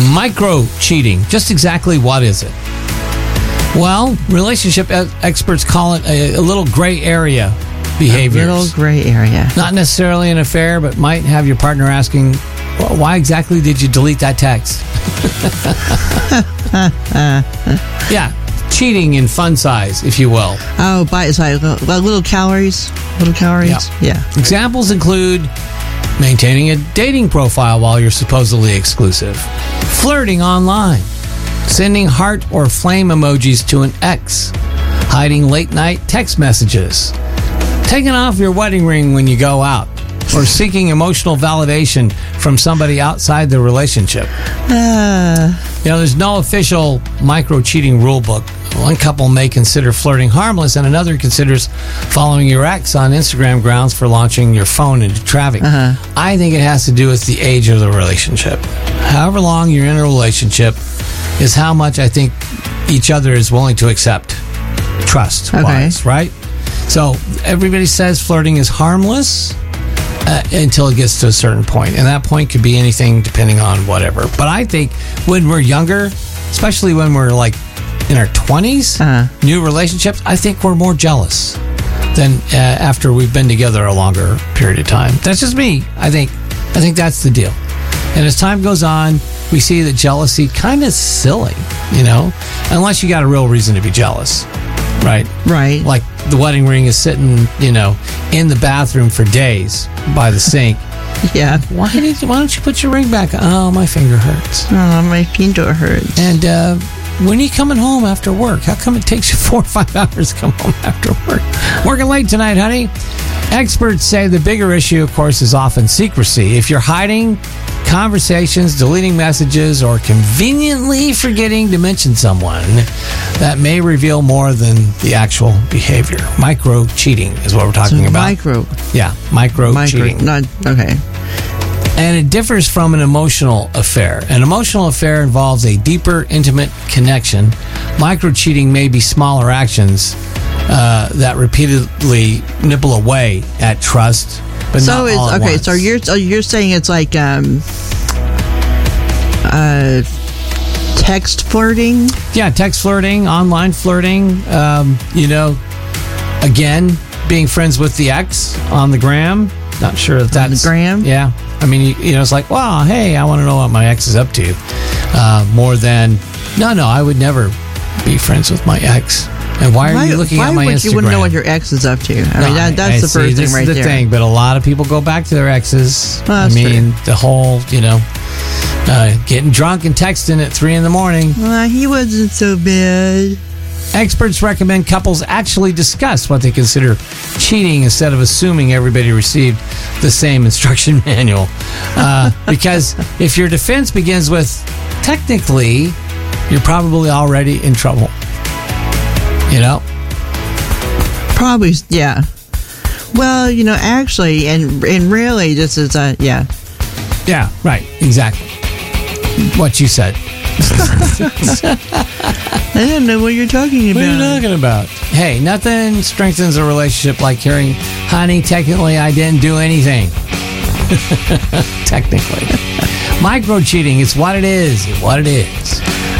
Micro cheating. Just exactly what is it? Well, relationship experts call it a little gray area behaviors. A little gray area. Not necessarily an affair, but might have your partner asking, well, why exactly did you delete that text? Yeah, cheating in fun size, if you will. Oh, it's like little calories. Little calories. Yeah. Examples include maintaining a dating profile while you're supposedly exclusive, flirting online, sending heart or flame emojis to an ex, hiding late night text messages, taking off your wedding ring when you go out, or seeking emotional validation from somebody outside the relationship. There's no official micro-cheating rule book. One couple may consider flirting harmless, and another considers following your ex on Instagram grounds for launching your phone into traffic. I think it has to do with the age of the relationship. However long you're in a relationship is how much I think each other is willing to accept, trust-wise, right? So everybody says flirting is harmless until it gets to a certain point. And that point could be anything depending on whatever. But I think when we're younger, especially when we're like in our 20s, new relationships, I think we're more jealous than after we've been together a longer period of time. That's just me. I think that's the deal. And as time goes on, we see that jealousy kind of silly, unless you got a real reason to be jealous. Right. Like the wedding ring is sitting, in the bathroom for days by the sink. Yeah. Why don't you put your ring back? Oh, my finger hurts. Oh, my finger hurts. And when are you coming home after work? How come it takes you 4 or 5 hours to come home after work? Working late tonight, honey. Experts say the bigger issue, of course, is often secrecy. If you're hiding conversations, deleting messages, or conveniently forgetting to mention someone, that may reveal more than the actual behavior. Micro cheating is what we're talking about. Micro cheating. Okay. And it differs from an emotional affair. An emotional affair involves a deeper, intimate connection. Micro cheating may be smaller actions that repeatedly nibble away at trust. But so not all at once. So you're saying it's like text flirting? Yeah, text flirting, online flirting. Again, being friends with the ex on the gram. Not sure if that's on the gram. Yeah, I mean, it's like, wow, hey, I want to know what my ex is up to. More than no, I would never be friends with my ex. And why are you looking at my Instagram? Why would you wouldn't know what your ex is up to? That's the first thing right there. This is the thing, but a lot of people go back to their exes. Well, the whole, getting drunk and texting at 3 a.m. He wasn't so bad. Experts recommend couples actually discuss what they consider cheating instead of assuming everybody received the same instruction manual. Because if your defense begins with, technically, you're probably already in trouble. Probably, yeah. Well, actually, and really, this is yeah. Yeah, right, exactly. What you said. I don't know what you're talking about. What are you talking about? Hey, nothing strengthens a relationship like hearing, honey, technically I didn't do anything. Technically. Micro cheating, it's what it is.